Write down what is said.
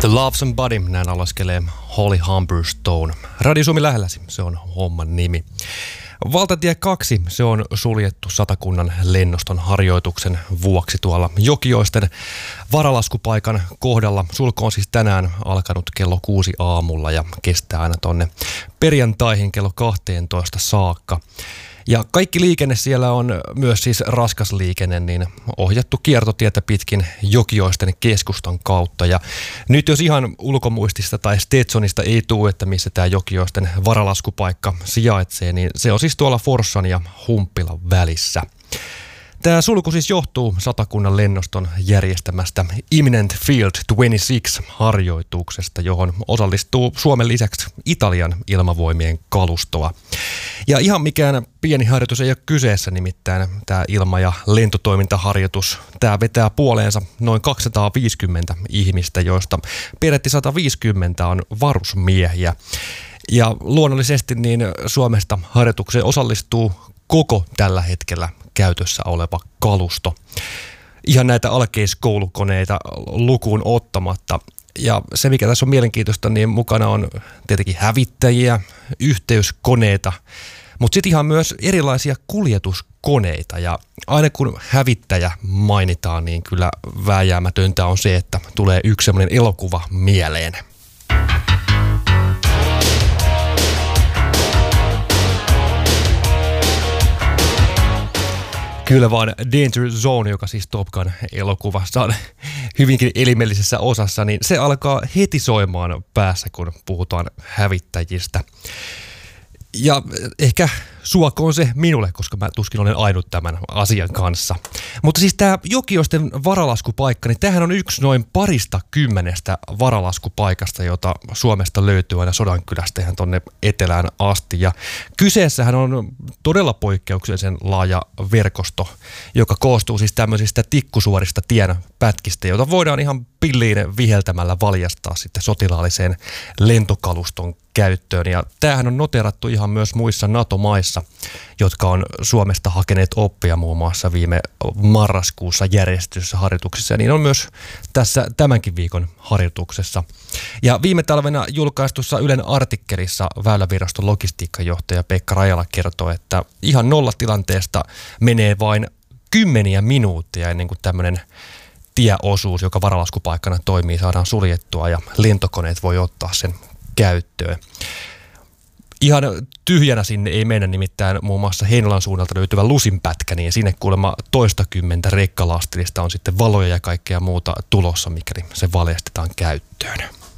The Love Somebody, näin alaskelee Holly Humberstone. Radio Suomi lähelläsi, se on homman nimi. Valtatie 2, se on suljettu Satakunnan lennoston harjoituksen vuoksi tuolla Jokioisten varalaskupaikan kohdalla. Sulku on siis tänään alkanut kello 6 aamulla ja kestää aina tonne perjantaihin kello 12 saakka. Ja kaikki liikenne siellä on myös siis raskas liikenne, niin ohjattu kiertotietä pitkin Jokioisten keskustan kautta. Ja nyt jos ihan ulkomuistista tai Stetsonista ei tule, että missä tämä Jokioisten varalaskupaikka sijaitsee, niin se on siis tuolla Forssan ja Humppilan välissä. Tämä sulku siis johtuu Satakunnan lennoston järjestämästä Imminent Field 26-harjoituksesta, johon osallistuu Suomen lisäksi Italian ilmavoimien kalustoa. Ja ihan mikään pieni harjoitus ei ole kyseessä, nimittäin tämä ilma- ja lentotoimintaharjoitus. Tämä vetää puoleensa noin 250 ihmistä, joista peräti 150 on varusmiehiä. Ja luonnollisesti niin Suomesta harjoitukseen osallistuu koko tällä hetkellä käytössä oleva kalusto. Ihan näitä alkeiskoulukoneita lukuun ottamatta. Ja se, mikä tässä on mielenkiintoista, niin mukana on tietenkin hävittäjiä, yhteyskoneita, mutta sitten ihan myös erilaisia kuljetuskoneita. Ja aina kun hävittäjä mainitaan, niin kyllä vääjäämätöntä on se, että tulee yksi sellainen elokuva mieleen. Kyllä vaan Danger Zone, joka siis Top Gun-elokuvassa on hyvinkin elimellisessä osassa, niin se alkaa heti soimaan päässä, kun puhutaan hävittäjistä. Ja ehkä suokoon se minulle, koska mä tuskin olen ainut tämän asian kanssa. Mutta siis tämä Jokioisten varalaskupaikka, niin tämähän on yksi noin 20 varalaskupaikasta, jota Suomesta löytyy aina Sodankylästä ihan tonne etelään asti. Ja kyseessähän on todella poikkeuksellisen laaja verkosto, joka koostuu siis tämmöisistä tikkusuorista tienpätkistä, joita voidaan ihan pilliin viheltämällä valjastaa sitten sotilaalliseen lentokaluston käyttöön. Ja tämähän on noterattu ihan myös muissa NATO-maissa, jotka on Suomesta hakeneet oppia muun muassa viime marraskuussa järjestetyssä harjoituksessa. Ja niin on myös tässä tämänkin viikon harjoituksessa. Ja viime talvena julkaistussa Ylen artikkelissa Väyläviraston logistiikkajohtaja Pekka Rajala kertoo, että ihan nollatilanteesta menee vain 10 minuuttia ennen kuin tämmöinen tieosuus, joka varalaskupaikkana toimii, saadaan suljettua ja lentokoneet voi ottaa sen käyttöön. Ihan tyhjänä sinne ei mennä, nimittäin muun muassa Heinolan suunnalta löytyvä Lusinpätkä, niin sinne kuulemma 20 rekkalastillista on sitten valoja ja kaikkea muuta tulossa, mikäli se valjastetaan käyttöön.